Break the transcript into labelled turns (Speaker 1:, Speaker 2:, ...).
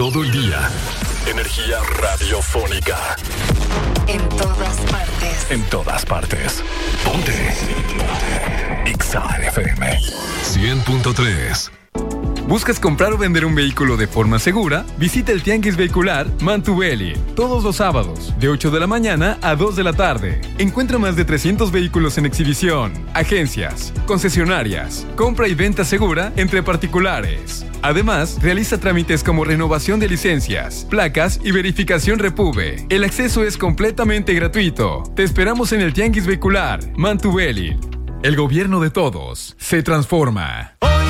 Speaker 1: todo el día. Energía radiofónica.
Speaker 2: En todas partes.
Speaker 1: En todas partes. Ponte. Exa FM 100.3.
Speaker 3: ¿Buscas comprar o vender un vehículo de forma segura? Visita el Tianguis Vehicular Mantuvelli todos los sábados, de 8 de la mañana a 2 de la tarde. Encuentra más de 300 vehículos en exhibición, agencias, concesionarias, compra y venta segura entre particulares. Además, realiza trámites como renovación de licencias, placas y verificación Repube. El acceso es completamente gratuito. Te esperamos en el Tianguis Vehicular Mantuvelli. El gobierno de todos se transforma.